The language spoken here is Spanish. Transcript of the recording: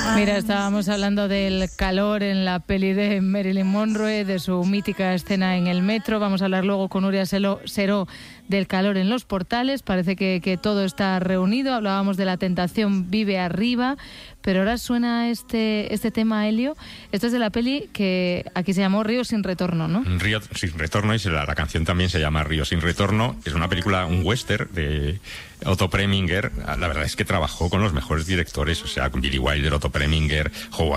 Mira, estábamos hablando del calor en la peli de Marilyn Monroe, de su mítica escena en el metro. Vamos a hablar luego con Nuria Seró del calor en los portales. Parece que todo está reunido. Hablábamos de La tentación vive arriba, pero ahora suena este tema, Helio. Esto es de la peli que aquí se llamó Río sin retorno, ¿no? Río sin retorno, y la canción también se llama Río sin retorno. Es una película, un western de Otto Preminger. La verdad es que trabajó con los mejores directores, o sea, con Billy Wilder, Otto Preminger, Howard